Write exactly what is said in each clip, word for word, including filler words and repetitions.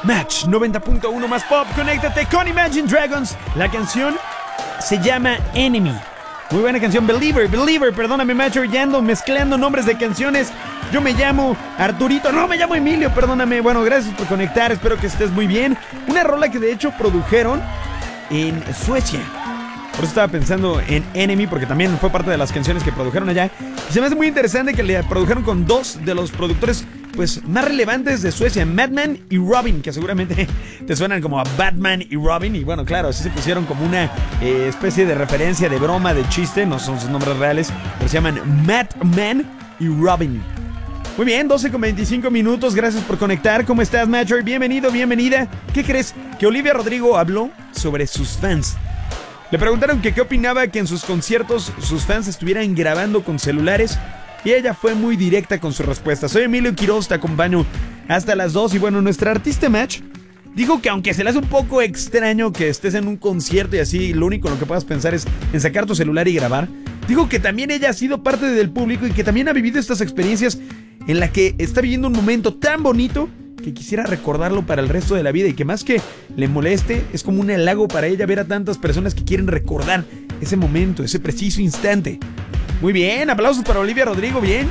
Match noventa punto uno más pop, conéctate con Imagine Dragons. La canción se llama Enemy. Muy buena canción, Believer, Believer, perdóname macho, ya ando mezclando nombres de canciones. Yo me llamo Arturito, no, me llamo Emilio, perdóname. Bueno, gracias por conectar, espero que estés muy bien. Una rola que de hecho produjeron en Suecia. Por eso estaba pensando en Enemy, porque también fue parte de las canciones que produjeron allá. Y se me hace muy interesante que le produjeron con dos de los productores pues más relevantes de Suecia, Madman y Robin, que seguramente te suenan como a Batman y Robin. Y bueno, claro, así se pusieron como una eh, especie de referencia, de broma, de chiste. No son sus nombres reales, pero se llaman Madman y Robin. Muy bien, doce con veinticinco minutos, gracias por conectar. ¿Cómo estás, Matcher? Bienvenido, bienvenida. ¿Qué crees? Que Olivia Rodrigo habló sobre sus fans. Le preguntaron que qué opinaba que en sus conciertos sus fans estuvieran grabando con celulares y ella fue muy directa con su respuesta. Soy Emilio Quiroz, te acompaño hasta las dos. Y bueno, nuestra artista Match digo que aunque se le hace un poco extraño que estés en un concierto y así lo único en lo que puedas pensar es en sacar tu celular y grabar, digo que también ella ha sido parte del público y que también ha vivido estas experiencias en la que está viviendo un momento tan bonito que quisiera recordarlo para el resto de la vida, y que más que le moleste, es como un halago para ella ver a tantas personas que quieren recordar ese momento, ese preciso instante. Muy bien, aplausos para Olivia Rodrigo, bien.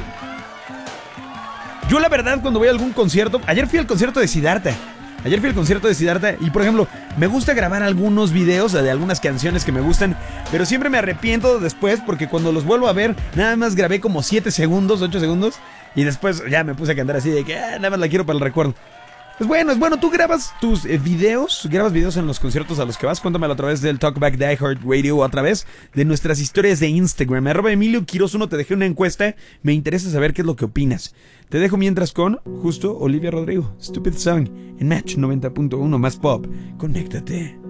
Yo la verdad cuando voy a algún concierto, ayer fui al concierto de Siddhartha, ayer fui al concierto de Siddhartha y por ejemplo, me gusta grabar algunos videos de algunas canciones que me gustan, pero siempre me arrepiento después porque cuando los vuelvo a ver, nada más grabé como siete segundos, ocho segundos. Y después ya me puse a cantar así de que ah, nada más la quiero para el recuerdo. Pues bueno, es bueno, tú grabas tus eh, videos, grabas videos en los conciertos a los que vas. Cuéntamelo a través del Talkback de iHeartRadio o a través de nuestras historias de Instagram. Arroba Emilio Quiroz uno, te dejé una encuesta. Me interesa saber qué es lo que opinas. Te dejo mientras con justo Olivia Rodrigo, Stupid Song, en Match noventa punto uno más pop. Conéctate.